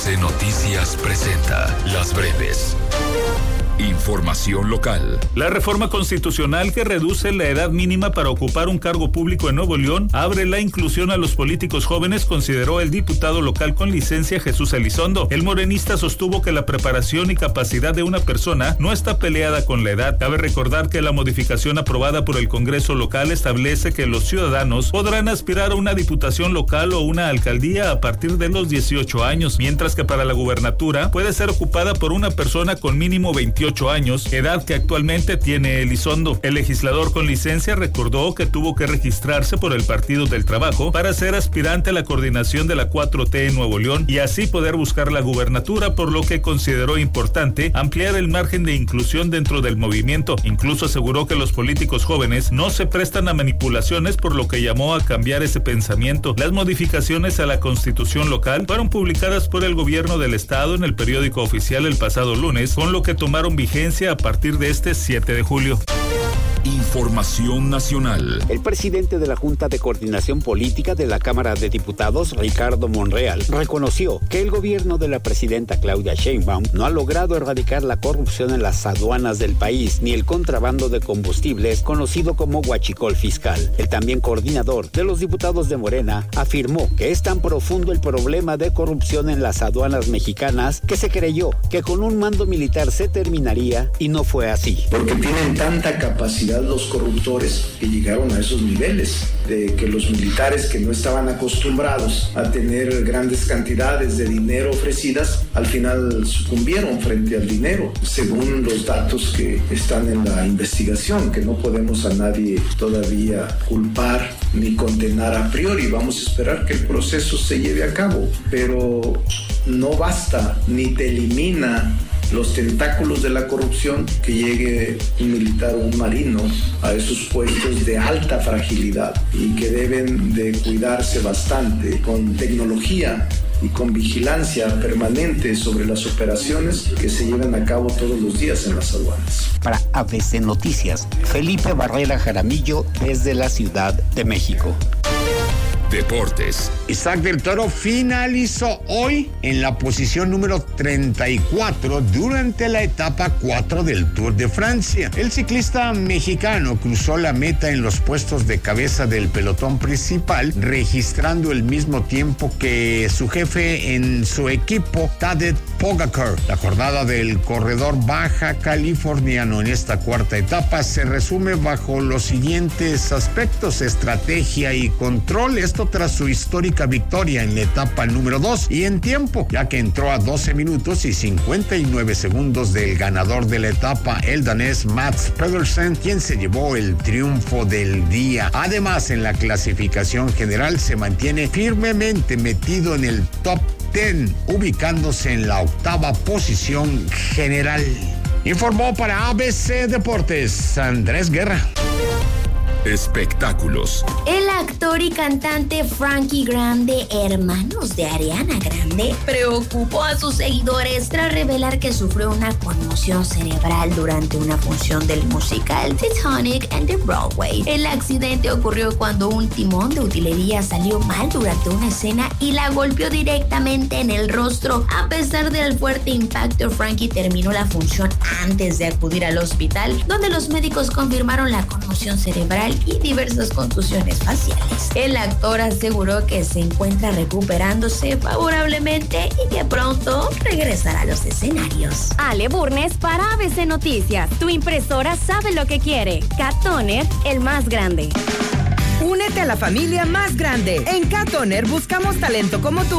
Noticias presenta Las Breves. Información local. La reforma constitucional que reduce la edad mínima para ocupar un cargo público en Nuevo León abre la inclusión a los políticos jóvenes, consideró el diputado local con licencia Jesús Elizondo. El morenista sostuvo que la preparación y capacidad de una persona no está peleada con la edad. Cabe recordar que la modificación aprobada por el Congreso local establece que los ciudadanos podrán aspirar a una diputación local o una alcaldía a partir de los 18 años, mientras que para la gubernatura puede ser ocupada por una persona con mínimo 28 años, edad que actualmente tiene Elizondo. El legislador con licencia recordó que tuvo que registrarse por el Partido del Trabajo para ser aspirante a la coordinación de la 4T en Nuevo León y así poder buscar la gubernatura, por lo que consideró importante ampliar el margen de inclusión dentro del movimiento. Incluso aseguró que los políticos jóvenes no se prestan a manipulaciones, por lo que llamó a cambiar ese pensamiento. Las modificaciones a la Constitución local fueron publicadas por el gobierno del estado en el periódico oficial el pasado lunes, con lo que tomaron vigencia a partir de este 7 de julio. Información nacional. El presidente de la Junta de Coordinación Política de la Cámara de Diputados, Ricardo Monreal, reconoció que el gobierno de la presidenta Claudia Sheinbaum no ha logrado erradicar la corrupción en las aduanas del país ni el contrabando de combustibles, conocido como huachicol fiscal. El también coordinador de los diputados de Morena afirmó que es tan profundo el problema de corrupción en las aduanas mexicanas que se creyó que con un mando militar se terminaría, y no fue así. Porque tienen tanta capacidad los corruptores que llegaron a esos niveles, de que los militares que no estaban acostumbrados a tener grandes cantidades de dinero ofrecidas, al final sucumbieron frente al dinero, según los datos que están en la investigación, que no podemos a nadie todavía culpar ni condenar a priori. Vamos a esperar que el proceso se lleve a cabo, pero no basta ni te elimina los tentáculos de la corrupción que llegue un militar o un marino a esos puestos de alta fragilidad y que deben de cuidarse bastante con tecnología y con vigilancia permanente sobre las operaciones que se llevan a cabo todos los días en las aduanas. Para ABC Noticias, Felipe Barrera Jaramillo, desde la Ciudad de México. Deportes. Isaac del Toro finalizó hoy en la posición número 34 durante la etapa 4 del Tour de Francia. El ciclista mexicano cruzó la meta en los puestos de cabeza del pelotón principal, registrando el mismo tiempo que su jefe en su equipo, Tadej Pogačar. La jornada del corredor baja californiano en esta cuarta etapa se resume bajo los siguientes aspectos: estrategia y control. Esto tras su histórica victoria en la etapa número 2 y en tiempo, ya que entró a 12 minutos y 59 segundos del ganador de la etapa, el danés Mads Pedersen, quien se llevó el triunfo del día. Además, en la clasificación general se mantiene firmemente metido en el top 10, ubicándose en la 8ª posición general. Informó para ABC Deportes Andrés Guerra. Espectáculos. El actor y cantante Frankie Grande, hermanos de Ariana Grande, preocupó a sus seguidores tras revelar que sufrió una conmoción cerebral durante una función del musical Titanic en The Broadway. El accidente ocurrió cuando un timón de utilería salió mal durante una escena y la golpeó directamente en el rostro. A pesar del fuerte impacto, Frankie terminó la función antes de acudir al hospital, donde los médicos confirmaron la conmoción cerebral y diversas contusiones faciales. El actor aseguró que se encuentra recuperándose favorablemente y que pronto regresará a los escenarios. Ale Burnes para ABC Noticias. Tu impresora sabe lo que quiere. Cat Toner, el más grande. Únete a la familia más grande. En Cat Toner buscamos talento como tú